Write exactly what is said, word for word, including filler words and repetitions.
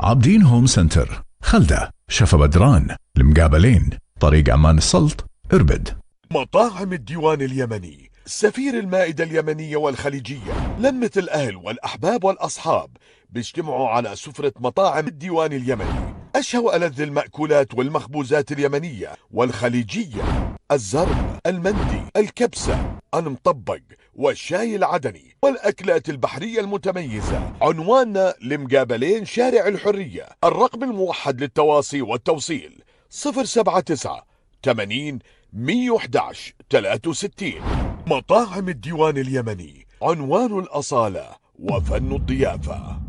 عابدين هوم سنتر، خلدة، شفا بدران، المقابلين، طريق عمان السلط، اربد. مطاعم الديوان اليمني، سفير المائدة اليمنية والخليجية، لمة الأهل والأحباب والأصحاب بيجتمعوا على سفرة مطاعم الديوان اليمني. أشهى وألذ المأكولات والمخبوزات اليمنية والخليجية، الزرب، المندي، الكبسة، المطبق والشاي العدني والأكلات البحرية المتميزة. عنواننا لمقابلين شارع الحرية. الرقم الموحد للتواصي والتوصيل صفر سبعة تسعة ثمانين مية وأحد عشر ثلاثة وستين. مطاعم الديوان اليمني، عنوان الأصالة وفن الضيافة.